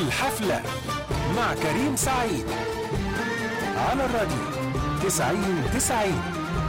الحفلة مع كريم سعيد على الراديو 90 90.